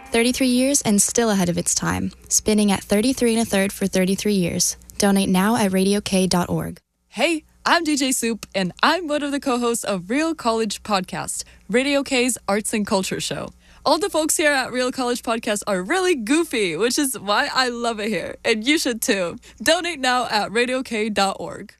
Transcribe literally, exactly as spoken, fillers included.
thirty-three years and still ahead of its time. Spinning at thirty-three and a third for thirty-three years. Donate now at radio k dot org. Hey, I'm D J Soup, and I'm one of the co-hosts of Real College Podcast, Radio K's arts and culture show. All the folks here at Real College Podcast are really goofy, which is why I love it here, and you should too. Donate now at radio k dot org.